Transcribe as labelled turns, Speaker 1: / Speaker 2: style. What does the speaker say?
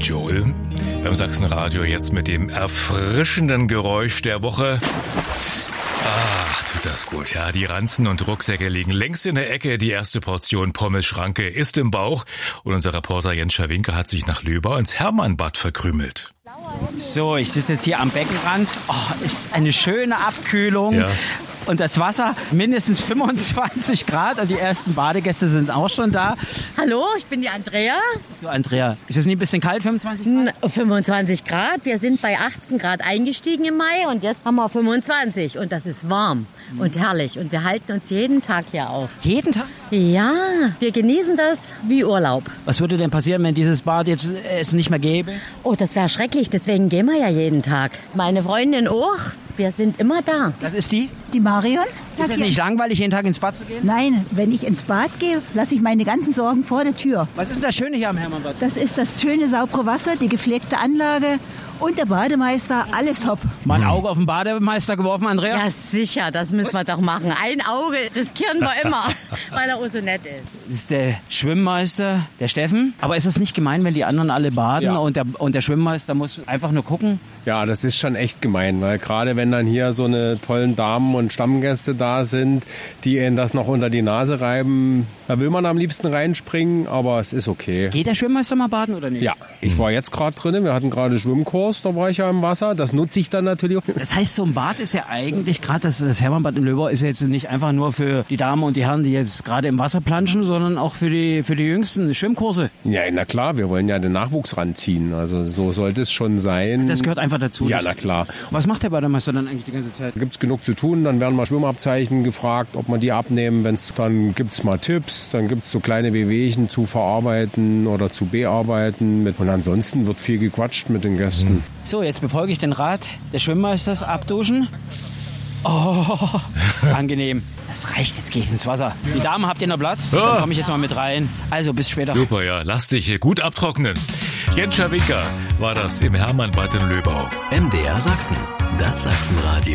Speaker 1: Joel. Beim Sachsenradio jetzt mit dem erfrischenden Geräusch der Woche. Ach, tut das gut. Ja, die Ranzen und Rucksäcke liegen längst in der Ecke. Die erste Portion Pommes-Schranke ist im Bauch. Und unser Reporter Jens Schawinke hat sich nach Löbau ins Hermannbad verkrümelt.
Speaker 2: So, ich sitze jetzt hier am Beckenrand. Oh, ist eine schöne Abkühlung. Ja. Und das Wasser mindestens 25 Grad und die ersten Badegäste sind auch schon da.
Speaker 3: Hallo, ich bin die Andrea.
Speaker 2: So, Andrea, ist es nicht ein bisschen kalt, 25 Grad?
Speaker 3: 25 Grad. Wir sind bei 18 Grad eingestiegen im Mai und jetzt haben wir 25. Und das ist warm und herrlich. Und wir halten uns jeden Tag hier auf.
Speaker 2: Jeden Tag?
Speaker 3: Ja, wir genießen das wie Urlaub.
Speaker 2: Was würde denn passieren, wenn dieses Bad jetzt es nicht mehr gäbe?
Speaker 3: Oh, das wäre schrecklich. Deswegen gehen wir ja jeden Tag. Meine Freundin auch. Wir sind immer da.
Speaker 2: Das ist die?
Speaker 4: Die Marion.
Speaker 2: Ist es nicht langweilig, jeden Tag ins Bad zu gehen?
Speaker 4: Nein, wenn ich ins Bad gehe, lasse ich meine ganzen Sorgen vor der Tür.
Speaker 2: Was ist denn das Schöne hier am Hermannbad?
Speaker 4: Das ist das schöne, saubere Wasser, die gepflegte Anlage und der Bademeister, alles top.
Speaker 2: Mal ein Auge auf den Bademeister geworfen, Andrea?
Speaker 3: Ja, sicher, das müssen wir doch machen. Ein Auge riskieren wir immer, weil er auch so nett ist.
Speaker 2: Das ist der Schwimmmeister, der Steffen. Aber ist es nicht gemein, wenn die anderen alle baden und der Schwimmmeister muss einfach nur gucken?
Speaker 5: Ja, das ist schon echt gemein, weil gerade wenn dann hier so eine tollen Damen und Stammgäste da sind, die ihnen das noch unter die Nase reiben, da will man am liebsten reinspringen, aber es ist okay.
Speaker 2: Geht der Schwimmmeister mal baden oder nicht?
Speaker 5: Ja, ich war jetzt gerade drin, wir hatten gerade Schwimmkurs, da war ich ja im Wasser, das nutze ich dann natürlich auch.
Speaker 2: Das heißt, so ein Bad ist ja eigentlich, gerade das Hermannbad in Löbau ist ja jetzt nicht einfach nur für die Damen und die Herren, die jetzt gerade im Wasser planschen, sondern auch für die jüngsten Schwimmkurse.
Speaker 5: Ja, na klar, wir wollen ja den Nachwuchs ranziehen, also so sollte es schon sein.
Speaker 2: Das gehört einfach dazu.
Speaker 5: Ja, na klar.
Speaker 2: Was macht der Bademeister dann eigentlich die ganze Zeit?
Speaker 5: Da gibt's genug zu tun, dann werden mal Schwimmabzeichen gefragt, ob man die abnehmen. Dann gibt's mal Tipps, dann gibt's so kleine Wehwehchen zu verarbeiten oder zu bearbeiten. Und ansonsten wird viel gequatscht mit den Gästen.
Speaker 2: So, jetzt befolge ich den Rat des Schwimmmeisters, abduschen. Oh, angenehm. Das reicht, jetzt gehe ich ins Wasser. Die Damen, habt ihr noch Platz? Dann komme ich jetzt mal mit rein. Also, bis später.
Speaker 1: Super, ja. Lass dich hier gut abtrocknen. Jens Schawinke war das im Hermannbad in Löbau.
Speaker 6: MDR Sachsen, das Sachsenradio.